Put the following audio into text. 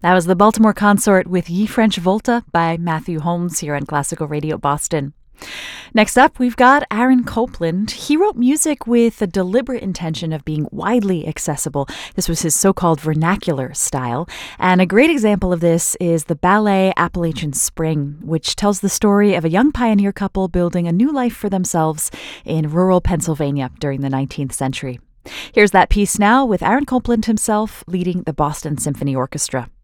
That was the Baltimore Consort with Ye French Volta by Matthew Holmes here on Classical Radio Boston. Next up, we've got Aaron Copland. He wrote music with a deliberate intention of being widely accessible. This was his so-called vernacular style. And a great example of this is the ballet Appalachian Spring, which tells the story of a young pioneer couple building a new life for themselves in rural Pennsylvania during the 19th century. Here's that piece now with Aaron Copland himself leading the Boston Symphony Orchestra.